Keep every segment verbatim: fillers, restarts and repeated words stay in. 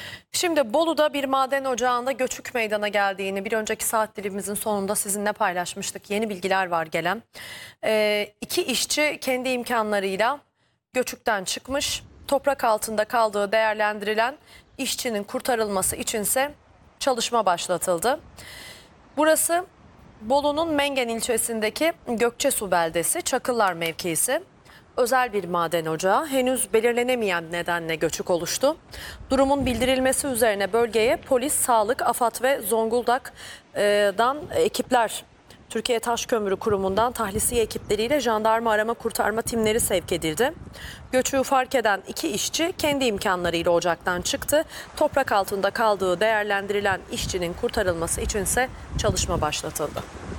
Şimdi Bolu'da bir maden ocağında göçük meydana geldiğini bir önceki saat dilimimizin sonunda sizinle paylaşmıştık. Yeni bilgiler var gelen. Ee, iki işçi kendi imkanlarıyla göçükten çıkmış. Toprak altında kaldığı değerlendirilen işçinin kurtarılması içinse çalışma başlatıldı. Burası Bolu'nun Mengen ilçesindeki Gökçesu beldesi, Çakıllar mevkisi. Özel bir maden ocağı, henüz belirlenemeyen nedenle göçük oluştu. Durumun bildirilmesi üzerine bölgeye polis, sağlık, AFAD ve Zonguldak'dan ekipler, Türkiye Taş Kömürü Kurumu'ndan tahlisiye ekipleriyle jandarma arama kurtarma timleri sevk edildi. Göçüğü fark eden iki işçi kendi imkanlarıyla ocaktan çıktı. Toprak altında kaldığı değerlendirilen işçinin kurtarılması içinse çalışma başlatıldı.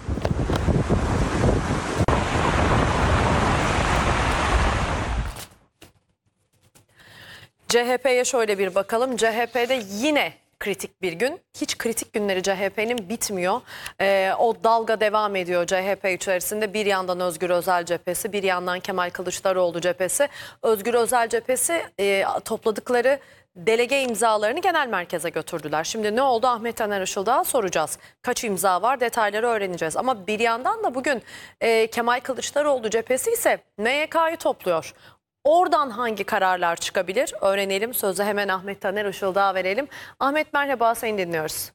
C H P'ye şöyle bir bakalım. C H P'de yine kritik bir gün. Hiç kritik günleri C H P'nin bitmiyor. Ee, o dalga devam ediyor C H P içerisinde. Bir yandan Özgür Özel cephesi, bir yandan Kemal Kılıçdaroğlu cephesi. Özgür Özel cephesi e, topladıkları delege imzalarını genel merkeze götürdüler. Şimdi ne oldu? Ahmet Taner Işıldak'a soracağız. Kaç imza var? Detayları öğreneceğiz. Ama bir yandan da bugün e, Kemal Kılıçdaroğlu cephesi ise M Y K'yı topluyor. Oradan hangi kararlar çıkabilir? Öğrenelim. Sözü hemen Ahmet Taner Işıldak'a verelim. Ahmet merhaba, seni dinliyoruz.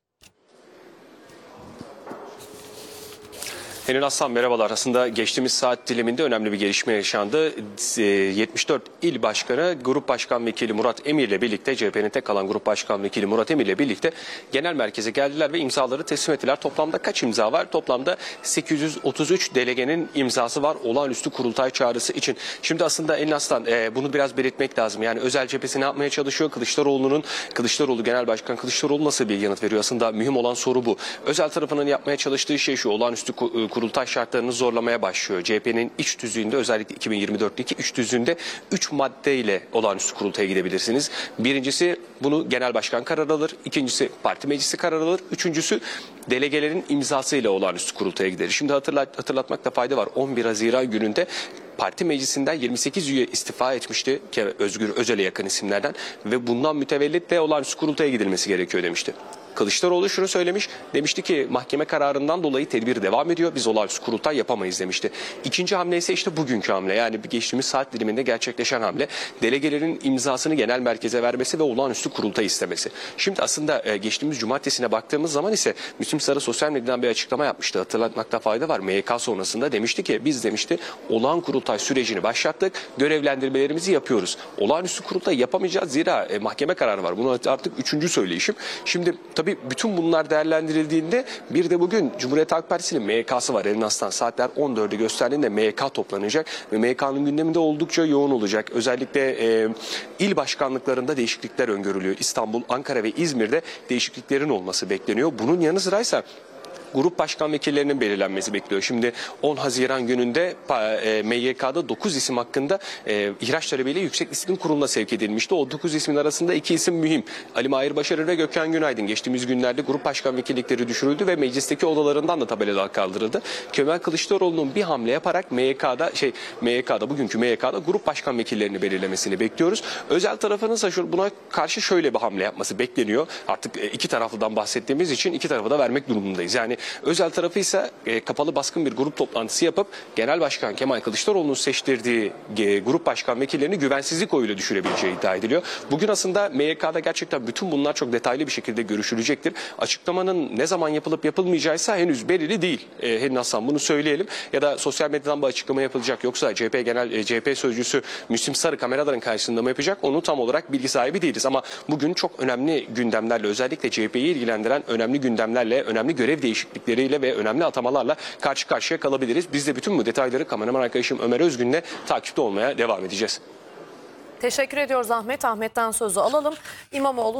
Helin Aslan merhabalar. Aslında geçtiğimiz saat diliminde önemli bir gelişme yaşandı. yetmiş dört il başkanı Grup Başkan Vekili Murat Emir ile birlikte, C H P'nin tek kalan Grup Başkan Vekili Murat Emir ile birlikte genel merkeze geldiler ve imzaları teslim ettiler. Toplamda kaç imza var? Toplamda sekiz yüz otuz üç delegenin imzası var olağanüstü kurultay çağrısı için. Şimdi aslında Helin Aslan e, bunu biraz belirtmek lazım. Yani özel cephesi ne yapmaya çalışıyor? Kılıçdaroğlu'nun, Kılıçdaroğlu Genel Başkan Kılıçdaroğlu nasıl bir yanıt veriyor? Aslında mühim olan soru bu. Özel tarafının yapmaya çalıştığı şey şu: olağanüstü kurultay şartlarını zorlamaya başlıyor. C H P'nin iç tüzüğünde, özellikle iki bin yirmi dörtteki iç tüzüğünde üç maddeyle olağanüstü kurultaya gidebilirsiniz. Birincisi, bunu genel başkan karar alır. İkincisi, parti meclisi karar alır. Üçüncüsü, delegelerin imzasıyla olağanüstü kurultaya gider. Şimdi hatırlat, hatırlatmakta fayda var. on bir Haziran gününde parti meclisinden yirmi sekiz üye istifa etmişti Özgür Özel'e yakın isimlerden ve bundan mütevellit de olağanüstü kurultaya gidilmesi gerekiyor demişti. Kılıçdaroğlu şunu söylemiş, demişti ki mahkeme kararından dolayı tedbir devam ediyor, biz olağanüstü kurultay yapamayız demişti. İkinci hamle ise işte bugünkü hamle, yani geçtiğimiz saat diliminde gerçekleşen hamle, delegelerin imzasını genel merkeze vermesi ve olağanüstü kurultay istemesi. Şimdi aslında geçtiğimiz cumartesine baktığımız zaman ise Müslüm Sarı sosyal medyadan bir açıklama yapmıştı, hatırlatmakta fayda var. M Y K sonrasında demişti ki biz demişti olağan kurultay sürecini başlattık, görevlendirmelerimizi yapıyoruz. Olağanüstü kurultay yapamayacağız zira e, mahkeme kararı var. Bunu artık üçüncü söyleyişim. Şimdi tabii bütün bunlar değerlendirildiğinde bir de bugün Cumhuriyet Halk Partisi'nin M Y K'sı var. Helin Aslan, saatler on dördü gösterdiğinde M Y K toplanacak ve M Y K'nın gündeminde oldukça yoğun olacak. Özellikle e, il başkanlıklarında değişiklikler öngörülüyor. İstanbul, Ankara ve İzmir'de değişikliklerin olması bekleniyor. Bunun yanı sıraysa grup başkan vekillerinin belirlenmesi bekliyor. Şimdi on Haziran gününde e, M Y K'da dokuz isim hakkında e, ihraç talebiyle Yüksek Disiplin Kurulu'na sevk edilmişti. O dokuz ismin arasında iki isim mühim: Ali Mahir Başarır ve Gökhan Günaydın. Geçtiğimiz günlerde grup başkan vekillikleri düşürüldü ve meclisteki odalarından da tabelalar kaldırıldı. Kemal Kılıçdaroğlu'nun bir hamle yaparak M Y K'da şey M Y K'da bugünkü M Y K'da grup başkan vekillerini belirlemesini bekliyoruz. Özel tarafının ise buna karşı şöyle bir hamle yapması bekleniyor. Artık iki taraflıdan bahsettiğimiz için iki tarafı da vermek durumundayız. Yani özel tarafı ise e, kapalı baskın bir grup toplantısı yapıp Genel Başkan Kemal Kılıçdaroğlu'nun seçtirdiği e, grup başkan vekillerini güvensizlik oyuyla düşürebileceği iddia ediliyor. Bugün aslında M Y K'da gerçekten bütün bunlar çok detaylı bir şekilde görüşülecektir. Açıklamanın ne zaman yapılıp yapılmayacağıysa henüz belirli değil. E, Helin Aslan, bunu söyleyelim. Ya da sosyal medyadan bir açıklama yapılacak, yoksa C H P Genel e, C H P Sözcüsü Müslüm Sarı kameraların karşısında mı yapacak? Onu tam olarak bilgi sahibi değiliz ama bugün çok önemli gündemlerle, özellikle C H P'yi ilgilendiren önemli gündemlerle, önemli görev değişiklikleriyle ve önemli atamalarla karşı karşıya kalabiliriz. Biz de bütün bu detayları kameraman arkadaşım Ömer Özgün'le takipte olmaya devam edeceğiz. Teşekkür ediyoruz Ahmet. Ahmet'ten sözü alalım. İmamoğlu